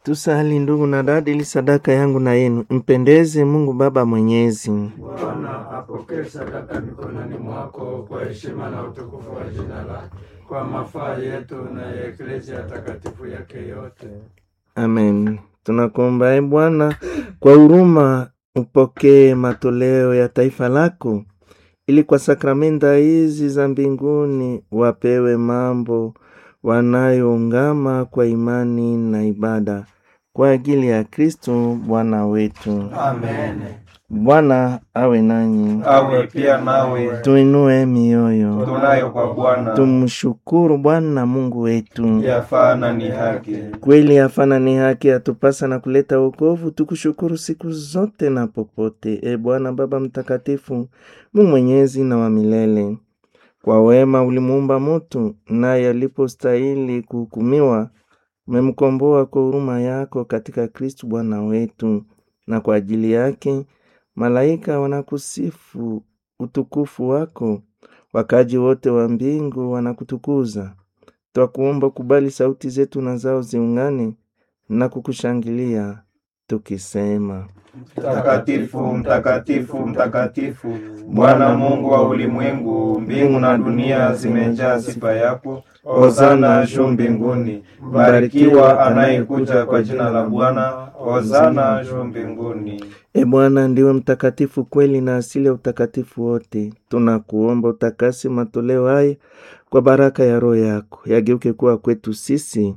Tusali ndugu na dada, ili sadaka yangu na yenu mpendeze Mungu Baba Mwenyezi. Bwana apokee sadaka mikononi mwako kwa heshima na utukufu wa jina lake, kwa mafaa yetu na ya Eklesia takatifu yake yote. Amen. Tunakuomba Bwana, kwa huruma upokee matoleo ya taifa lako, ili kwa sakramenta hizi za mbinguni wapewe mambo wanayoungama kwa imani na ibada, kwa ajili ya Kristo Bwana wetu. Amen. Bwana awe nanyi. Awe pia nawe. Tuinue mioyo. Tunayo kwa Bwana. Tumshukuru Bwana Mungu wetu. Yafana ni haki. Kweli yafana ni haki, atupasa na kuleta wokovu. Tukushukuru siku zote na popote, Bwana Baba mtakatifu, Mungu mwenyezi na wa milele. Kwa wema ulimuumba mtu, naye alipostahili kuhukumiwa umemkomboa kwa huruma yako katika Kristo Bwana wetu, na kwa ajili yake malaika wanakusifu utukufu wako, wakaji wote wa mbingu wanakutukuza. Twakuomba kubali sauti zetu na zao ziungane na kukushangilia tukisema: Mtakatifu, mtakatifu, mtakatifu, Bwana Mungu wa ulimwengu, mbingu na dunia zimejaa sifa yako. Hosana juu mbinguni. Barikiwa anayekuja kwa jina la Bwana. Hosana juu mbinguni. Bwana ndiwe mtakatifu kweli na asili ya utakatifu wote. Tunakuomba utakase matoleo haya kwa baraka ya Roho yako, yageuke kuwa kwetu sisi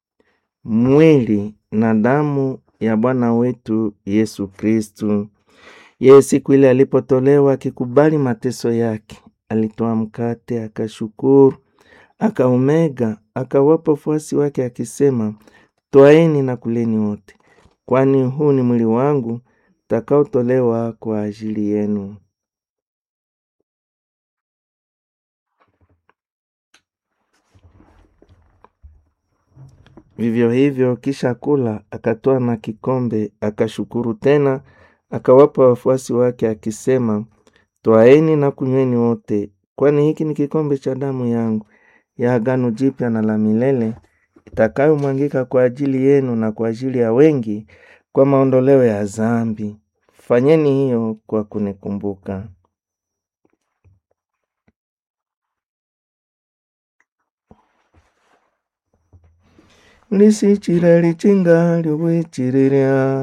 mwili na damu ya Bwana wetu Yesu Kristu. Yeye siku ile alipotolewa akikubali mateso yake, alitoa mkate, akashukuru, akaumega, akawapa wafuasi wake akisema: twaeni na kuleni wote, kwani huu ni mwili wangu utakaotolewa kwa ajili yenu. Vivyo hivyo kisha kula, akatoa na kikombe, akashukuru tena, akawapa wafuasi wake akisema: twaeni na kunyweni wote, kwani hiki ni kikombe cha damu yangu ya agano jipya na la milele, itakayomwangika kwa ajili yenu na kwa ajili ya wengi kwa maondoleo ya dhambi. Fanyeni hiyo kwa kunikumbuka. Lisichira lichinga liwe chiriria